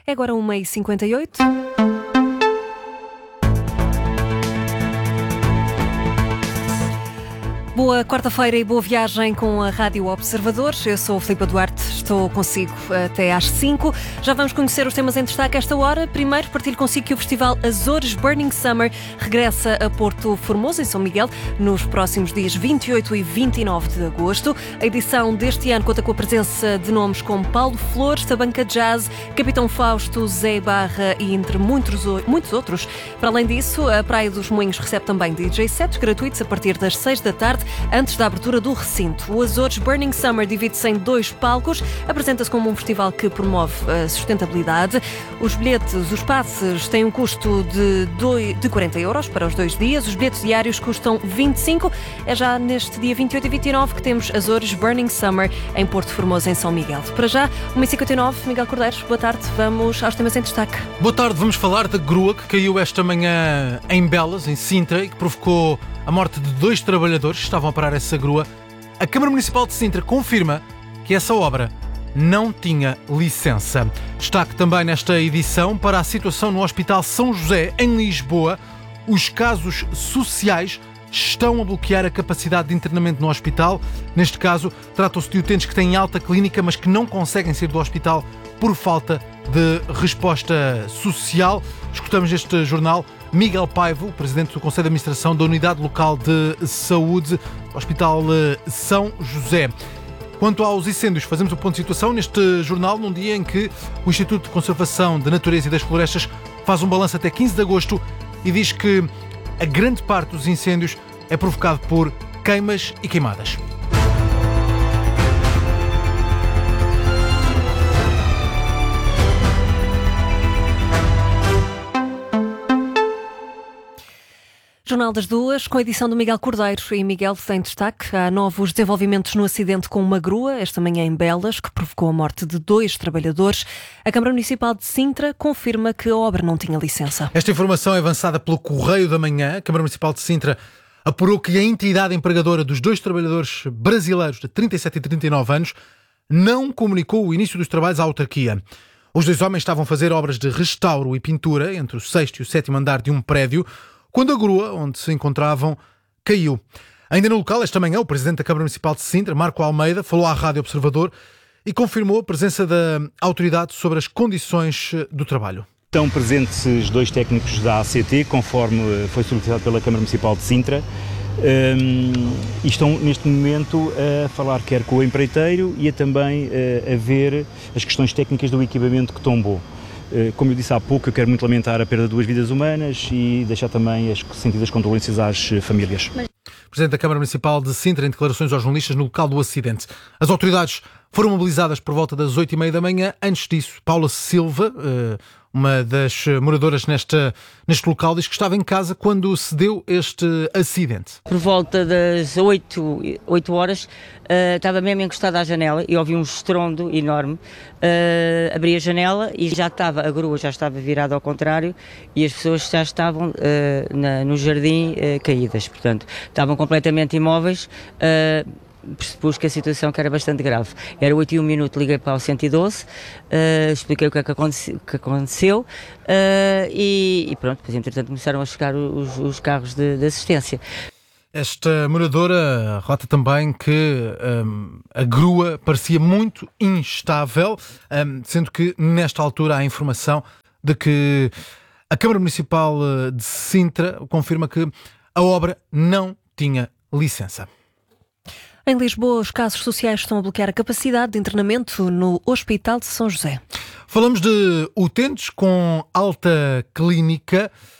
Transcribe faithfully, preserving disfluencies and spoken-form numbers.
É agora uma e cinquenta e oito. Boa quarta-feira e boa viagem com a Rádio Observador. Eu sou a Filipa Duarte, estou consigo até às cinco. Já vamos conhecer os temas em destaque esta hora. Primeiro, partilho consigo que o Festival Azores Burning Summer regressa a Porto Formoso, em São Miguel, nos próximos dias vinte e oito e vinte e nove de agosto. A edição deste ano conta com a presença de nomes como Paulo Flores, Tabanca Jazz, Capitão Fausto, Zé Barra e entre muitos, muitos outros. Para além disso, a Praia dos Moinhos recebe também D J sets gratuitos a partir das seis da tarde, antes da abertura do recinto. O Azores Burning Summer divide-se em dois palcos, apresenta-se como um festival que promove a sustentabilidade. Os bilhetes, os passes, têm um custo de, dois, de quarenta euros para os dois dias, os bilhetes diários custam vinte e cinco. É já neste dia vinte e oito e vinte e nove que temos Azores Burning Summer em Porto Formoso, em São Miguel. Para já, uma e cinquenta e nove, Miguel Cordeiro, boa tarde, vamos aos temas em destaque. Boa tarde, vamos falar da grua que caiu esta manhã em Belas, em Sintra, e que provocou a morte de dois trabalhadores que estavam a parar essa grua. A Câmara Municipal de Sintra confirma que essa obra não tinha licença. Destaque também nesta edição para a situação no Hospital São José, em Lisboa. Os casos sociais estão a bloquear a capacidade de internamento no hospital. Neste caso, tratam-se de utentes que têm alta clínica, mas que não conseguem sair do hospital por falta de resposta social. Escutamos neste jornal Miguel Paivo, presidente do Conselho de Administração da Unidade Local de Saúde do Hospital São José. Quanto aos incêndios, fazemos o ponto de situação neste jornal, num dia em que o Instituto de Conservação da Natureza e das Florestas faz um balanço até quinze de agosto e diz que a grande parte dos incêndios é provocado por queimas e queimadas. Jornal das Duas, com a edição do Miguel Cordeiro. E Miguel tem destaque. Há novos desenvolvimentos no acidente com uma grua, esta manhã em Belas, que provocou a morte de dois trabalhadores. A Câmara Municipal de Sintra confirma que a obra não tinha licença. Esta informação é avançada pelo Correio da Manhã. A Câmara Municipal de Sintra apurou que a entidade empregadora dos dois trabalhadores brasileiros de trinta e sete e trinta e nove anos não comunicou o início dos trabalhos à autarquia. Os dois homens estavam a fazer obras de restauro e pintura entre o sexto e o sétimo andar de um prédio, quando a grua, onde se encontravam, caiu. Ainda no local, esta manhã, o Presidente da Câmara Municipal de Sintra, Marco Almeida, falou à Rádio Observador e confirmou a presença da autoridade sobre as condições do trabalho. Estão presentes dois técnicos da A C T, conforme foi solicitado pela Câmara Municipal de Sintra, um, e estão neste momento a falar quer com o empreiteiro e a também a ver as questões técnicas do equipamento que tombou. Como eu disse há pouco, eu quero muito lamentar a perda de duas vidas humanas e deixar também as sentidas condolências às famílias. Presidente da Câmara Municipal de Sintra, em declarações aos jornalistas no local do acidente. As autoridades foram mobilizadas por volta das oito e meia da manhã. Antes disso, Paula Silva, uma das moradoras neste, neste local, diz que estava em casa quando se deu este acidente. Por volta das oito, oito horas, uh, estava mesmo encostada à janela e ouvi um estrondo enorme. Uh, abri a janela e já estava, a grua já estava virada ao contrário e as pessoas já estavam uh, na, no jardim uh, caídas. Portanto, estavam completamente imóveis. Uh, Pressupus que a situação que era bastante grave. Era oito e um minuto, liguei para o cento e doze, uh, expliquei o que é que aconteceu, que aconteceu uh, e, e pronto, depois entretanto começaram a chegar os, os carros de, de assistência. Esta moradora relata também que um, a grua parecia muito instável, um, sendo que nesta altura há a informação de que a Câmara Municipal de Sintra confirma que a obra não tinha licença. Em Lisboa, os casos sociais estão a bloquear a capacidade de internamento no Hospital de São José. Falamos de utentes com alta clínica